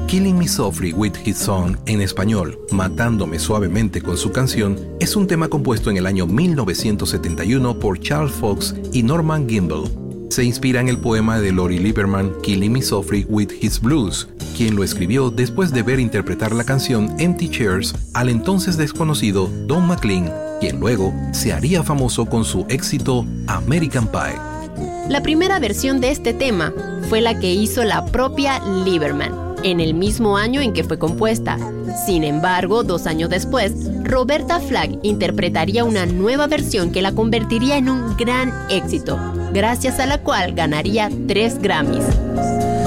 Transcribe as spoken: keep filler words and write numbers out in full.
Killing Me Softly with His Song, en español, Matándome Suavemente con su canción, es un tema compuesto en el año mil novecientos setenta y uno por Charles Fox y Norman Gimbel. Se inspira en el poema de Lori Lieberman, Killing Me Softly with His Blues, quien lo escribió después de ver interpretar la canción Empty Chairs al entonces desconocido Don McLean, quien luego se haría famoso con su éxito American Pie. La primera versión de este tema fue la que hizo la propia Lieberman, en el mismo año en que fue compuesta. Sin embargo, dos años después, Roberta Flack interpretaría una nueva versión que la convertiría en un gran éxito, gracias a la cual ganaría tres Grammys.